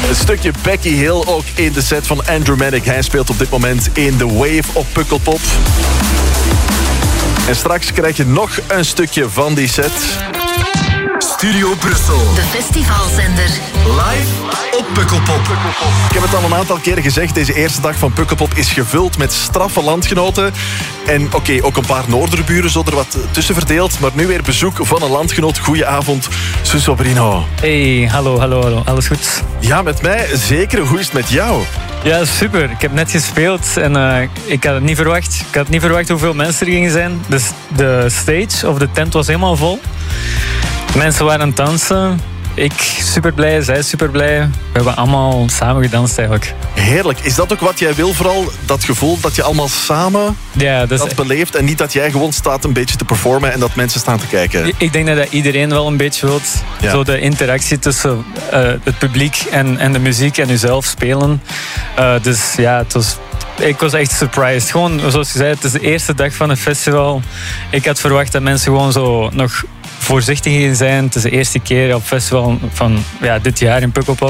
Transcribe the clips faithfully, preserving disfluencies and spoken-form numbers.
Een stukje Becky Hill ook in de set van Andrew Manic. Hij speelt op dit moment in The Wave op Pukkelpop. En straks krijg je nog een stukje van die set. Studio Brussel. De festivalzender. Live op Pukkelpop. Ik heb het al een aantal keren gezegd. Deze eerste dag van Pukkelpop is gevuld met straffe landgenoten. En oké, okay, ook een paar Noorderburen zo er wat tussen verdeeld. Maar nu weer bezoek van een landgenoot. Goedenavond, Suso Brino. Hey, hallo, hallo, hallo. Alles goed? Ja, met mij zeker. Hoe is het met jou? Ja, super. Ik heb net gespeeld en uh, ik had het niet verwacht. Ik had niet verwacht hoeveel mensen er gingen zijn. Dus de stage of de tent was helemaal vol. Mensen waren aan het dansen. Ik super blij, zij super blij. We hebben allemaal samen gedanst eigenlijk. Heerlijk. Is dat ook wat jij wil vooral? Dat gevoel dat je allemaal samen ja, dat, dat is... beleeft en niet dat jij gewoon staat een beetje te performen en dat mensen staan te kijken? Ik denk dat iedereen wel een beetje wilt. Ja. Zo de interactie tussen uh, het publiek en, en de muziek en jezelf spelen. Uh, dus ja, het was... Ik was echt surprised. Gewoon, zoals je zei, het is de eerste dag van het festival. Ik had verwacht dat mensen gewoon zo nog voorzichtig gingen zijn. Het is de eerste keer op festival van ja, dit jaar in Pukkelpop.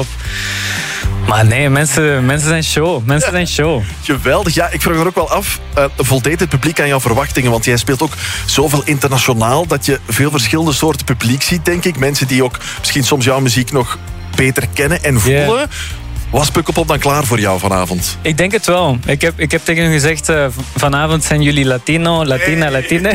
Maar nee, mensen, mensen zijn show. Mensen zijn show. Geweldig. Ja, ik vraag me er ook wel af. Uh, voldeed het publiek aan jouw verwachtingen? Want jij speelt ook zoveel internationaal dat je veel verschillende soorten publiek ziet, denk ik. Mensen die ook misschien soms jouw muziek nog beter kennen en voelen. Yeah. Was Pukkelpop dan klaar voor jou vanavond? Ik denk het wel. Ik heb, ik heb tegen hen gezegd, uh, vanavond zijn jullie Latino, Latina, hey. Latine.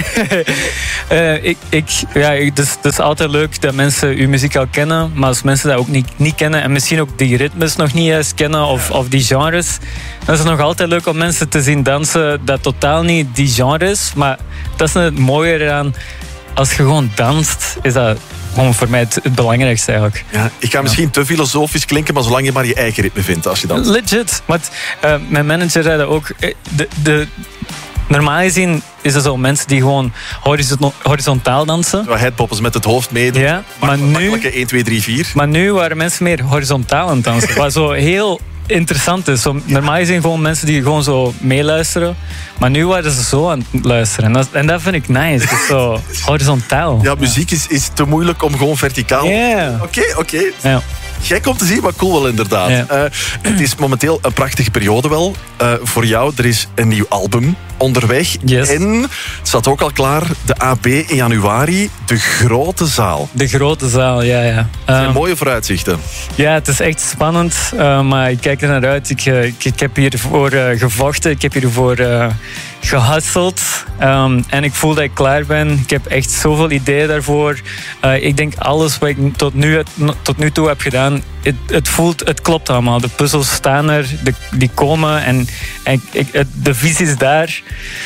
uh, ik, ik, ja, het is, het is altijd leuk dat mensen uw muziek al kennen. Maar als mensen dat ook niet, niet kennen en misschien ook die ritmes nog niet eens kennen of, of die genres, dan is het nog altijd leuk om mensen te zien dansen dat totaal niet die genre is. Maar dat is het mooie eraan. Als je gewoon danst, is dat gewoon voor mij het, het belangrijkste eigenlijk. Ja, ik ga misschien ja. te filosofisch klinken, maar zolang je maar je eigen ritme vindt als je danst. Legit. Want uh, mijn manager zei dat ook. De, de, normaal gezien is er zo mensen die gewoon horizontaal dansen. Zo headpoppers met het hoofd mee. Ja, maar nu, makkelijke één, twee, drie, vier. Maar nu waren mensen meer horizontaal aan het dansen. Wat zo heel interessant is. Zo, normaal gezien gewoon mensen die gewoon zo meeluisteren. Maar nu waren ze zo aan het luisteren. En dat, en dat vind ik nice. Het is zo horizontaal. Ja, muziek is, is te moeilijk om gewoon verticaal. Ja. Yeah. Oké, okay, oké. Okay. Ja. Gek om te zien, maar cool wel inderdaad. Ja. Uh, het is momenteel een prachtige periode wel. Uh, voor jou, er is een nieuw album onderweg. Yes. En het staat ook al klaar, de A B in januari, de grote zaal. De grote zaal, ja, ja. Dat zijn um, mooie vooruitzichten. Ja, het is echt spannend, uh, maar ik kijk er naar uit. Ik, uh, ik, ik heb hiervoor uh, gevochten, ik heb hiervoor uh, gehusteld. Um, en ik voel dat ik klaar ben. Ik heb echt zoveel ideeën daarvoor. Uh, ik denk alles wat ik tot nu, tot nu toe heb gedaan, het, het voelt, het klopt allemaal. De puzzels staan er, de, die komen en, en ik, het, de visie is daar.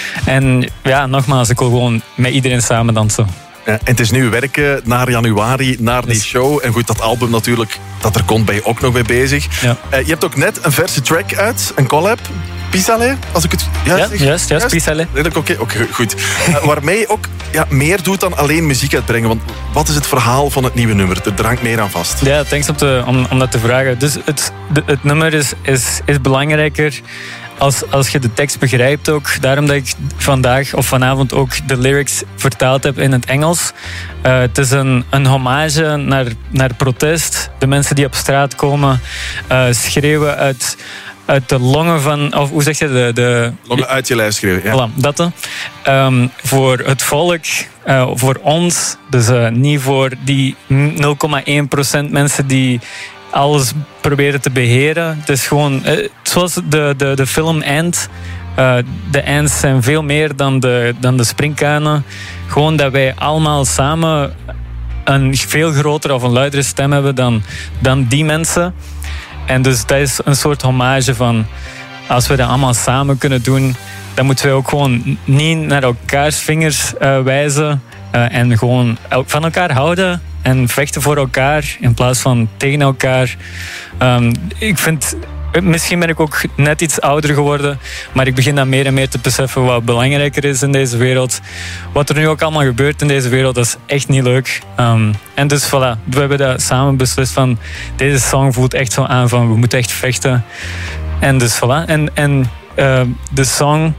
En ja, nogmaals, ik wil gewoon met iedereen samen dansen. Ja, en het is nu werken naar januari, naar die show. En goed, dat album natuurlijk, dat er komt, ben je ook nog mee bezig. Ja. Uh, je hebt ook net een verse track uit, een collab. Pisale, als ik het juist ja, zeg. Juist, juist, Pisale. Oké, okay, okay, goed. Uh, waarmee je ook ja, meer doet dan alleen muziek uitbrengen. Want wat is het verhaal van het nieuwe nummer? Er hangt meer aan vast. Ja, thanks om, te, om, om dat te vragen. Dus het, de, het nummer is, is, is belangrijker als, als je de tekst begrijpt ook. Daarom dat ik vandaag of vanavond ook de lyrics vertaald heb in het Engels. Uh, het is een, een hommage naar, naar protest. De mensen die op straat komen, uh, schreeuwen uit... uit de longen van, of hoe zeg je de... de longen uit je lijf schreeuwen, ja. Voilà, dat. Um, voor het volk, uh, voor ons. Dus uh, niet voor die nul komma één procent mensen die alles proberen te beheren. Het is gewoon, uh, zoals de, de, de film Ant. Uh, de ants zijn veel meer dan de, dan de springkanen. Gewoon dat wij allemaal samen een veel grotere of een luidere stem hebben dan, dan die mensen. En dus dat is een soort hommage van... als we dat allemaal samen kunnen doen... dan moeten we ook gewoon niet naar elkaars vingers uh, wijzen... Uh, en gewoon van elkaar houden... en vechten voor elkaar in plaats van tegen elkaar. Um, ik vind... Misschien ben ik ook net iets ouder geworden... maar ik begin dan meer en meer te beseffen... wat belangrijker is in deze wereld. Wat er nu ook allemaal gebeurt in deze wereld... dat is echt niet leuk. Um, en dus voilà, we hebben dat samen beslist van... deze song voelt echt zo aan van... we moeten echt vechten. En dus voilà. En, en uh, de song...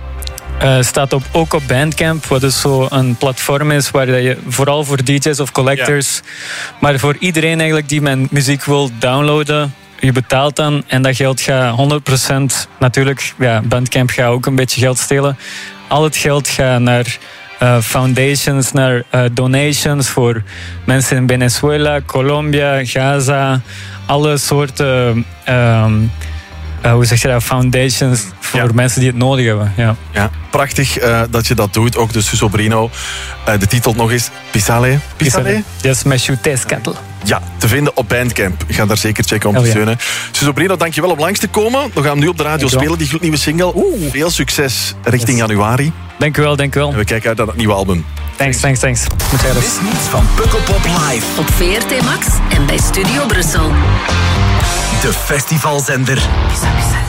Uh, staat op, ook op Bandcamp, wat dus zo een platform is waar je vooral voor D J's of collectors, ja. maar voor iedereen eigenlijk die mijn muziek wil downloaden, je betaalt dan en dat geld gaat honderd procent... Natuurlijk, ja, Bandcamp gaat ook een beetje geld stelen. Al het geld gaat naar uh, foundations, naar uh, donations voor mensen in Venezuela, Colombia, Gaza. Alle soorten... Um, Uh, hoe zeg je dat? Foundations voor ja. mensen die het nodig hebben. Ja, ja prachtig uh, dat je dat doet. Ook de Susobrino. Uh, de titel nog eens. Pisale. Pisale? Yes, Meshuteescattle. Ja, te vinden op Bandcamp. Ga daar zeker checken om oh, te ja. steunen. Susobrino, dankjewel om langs te komen. We gaan hem nu op de radio spelen, die gloednieuwe single. Oeh, veel succes richting yes. januari. Dank u wel, dank u wel. En we kijken uit naar het nieuwe album. Thanks, thanks, thanks. Mis niets van Pukkelpop live. Op V R T Max en bij Studio Brussel. De festivalzender.